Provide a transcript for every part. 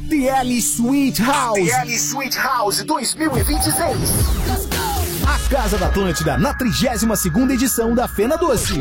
ATL Sweet House. ATL Sweet House 2026. A Casa da Atlântida na 32ª edição da Fena Doce.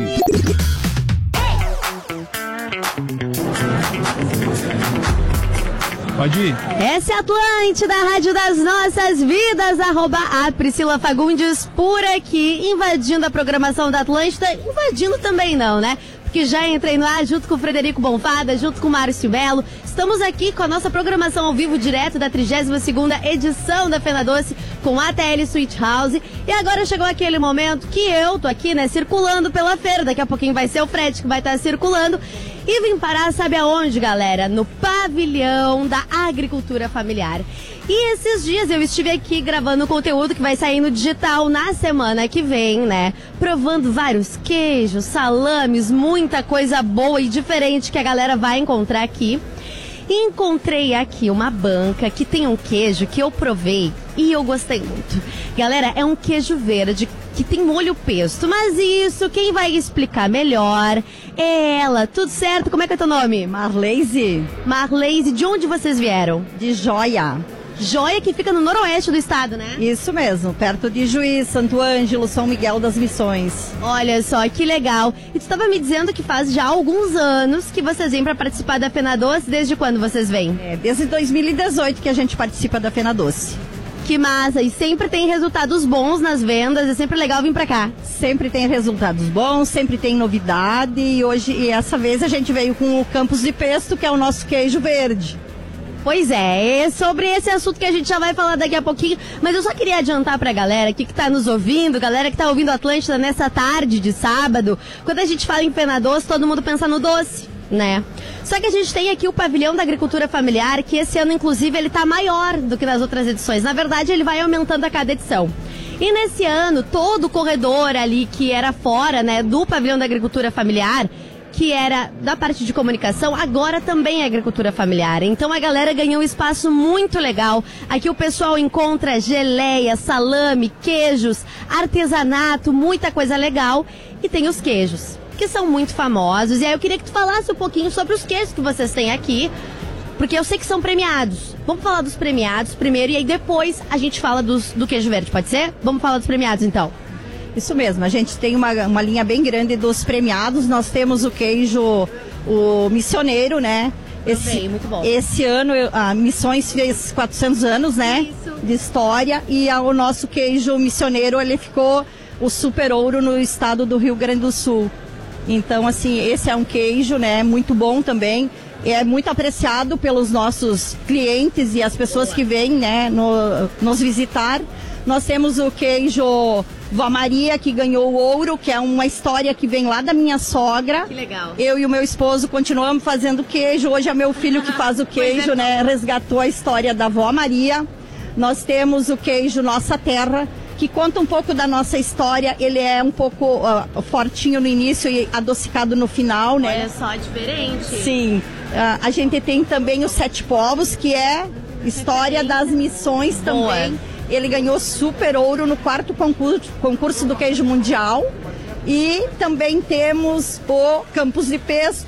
Pode ir. Essa é a Atlântida, a rádio das nossas vidas, @a Priscila Fagundes por aqui, invadindo a programação da Atlântida, invadindo também não, né? Porque já entrei no ar junto com o Frederico Bonfada, junto com o Márcio Melo. Estamos aqui com a nossa programação ao vivo direto da 32ª edição da Fena Doce com a ATL Sweet House. E agora chegou aquele momento que eu tô aqui, né, circulando pela feira. Daqui a pouquinho vai ser o Fred que vai estar circulando. E vim parar, sabe aonde, galera? No pavilhão da agricultura familiar. E esses dias eu estive aqui gravando conteúdo que vai sair no digital na semana que vem, né? Provando vários queijos, salames, muita coisa boa e diferente que a galera vai encontrar aqui. E encontrei aqui uma banca que tem um queijo que eu provei e eu gostei muito. Galera, é um queijo verde que tem molho pesto, mas isso, quem vai explicar melhor é ela. Tudo certo? Como é que é teu nome? Marleise. Marleise, de onde vocês vieram? De Joia. Joia, que fica no noroeste do estado, né? Isso mesmo, perto de Juiz, Santo Ângelo, São Miguel das Missões. Olha só, que legal. E tu estava me dizendo que faz já alguns anos que vocês vêm para participar da Fena Doce. Desde quando vocês vêm? Desde 2018 que a gente participa da Fena Doce. Que massa, e sempre tem resultados bons nas vendas, é sempre legal vir pra cá. Sempre tem resultados bons, sempre tem novidade, e essa vez a gente veio com o Campos de Pesto, que é o nosso queijo verde. Pois é sobre esse assunto que a gente já vai falar daqui a pouquinho, mas eu só queria adiantar pra galera aqui que tá nos ouvindo, galera que tá ouvindo Atlântida nessa tarde de sábado, quando a gente fala em Fena Doce, todo mundo pensa no doce, né? Só que a gente tem aqui o pavilhão da agricultura familiar, que esse ano, inclusive, ele tá maior do que nas outras edições. Na verdade, ele vai aumentando a cada edição. E nesse ano, todo o corredor ali que era fora, né, do pavilhão da agricultura familiar, que era da parte de comunicação, agora também é agricultura familiar. Então a galera ganhou um espaço muito legal. Aqui o pessoal encontra geleia, salame, queijos, artesanato, muita coisa legal. E tem os queijos, que são muito famosos. E aí eu queria que tu falasse um pouquinho sobre os queijos que vocês têm aqui, porque eu sei que são premiados. Vamos falar dos premiados primeiro e aí depois a gente fala do queijo verde, pode ser? Vamos falar dos premiados então. Isso mesmo, a gente tem uma linha bem grande dos premiados. Nós temos o queijo, o missioneiro, né? Muito bom. Esse ano a Missões fez 400 anos, né? Isso. De história, e o nosso queijo missioneiro, ele ficou o super ouro no estado do Rio Grande do Sul. Então, assim, esse é um queijo, né? Muito bom também. É muito apreciado pelos nossos clientes e as pessoas que vêm, né, nos visitar. Nós temos o queijo Vó Maria, que ganhou o ouro, que é uma história que vem lá da minha sogra. Que legal. Eu e o meu esposo continuamos fazendo queijo. Hoje é meu filho que faz o queijo, né? Resgatou a história da Vó Maria. Nós temos o queijo Nossa Terra, que conta um pouco da nossa história. Ele é um pouco fortinho no início e adocicado no final, né? Olha só, diferente. Sim. A gente tem também os Sete Povos, que é história das missões também. Boa. Ele ganhou super ouro no 4º concurso do queijo mundial. E também temos o Campos de Pesto,